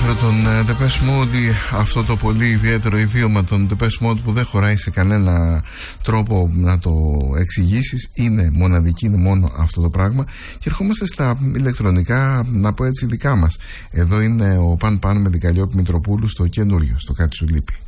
ενδιαφέρον τον Depeche Mode, αυτό το πολύ ιδιαίτερο ιδίωμα των Depeche Mode που δεν χωράει σε κανένα τρόπο να το εξηγήσεις. Είναι μοναδική, είναι μόνο αυτό το πράγμα. Και ερχόμαστε στα ηλεκτρονικά, να πω έτσι, δικά μας. Εδώ είναι ο Παν Παν με την Καλλιόπη Μητροπούλου στο καινούριο, στο Κάτι Σου Λείπει.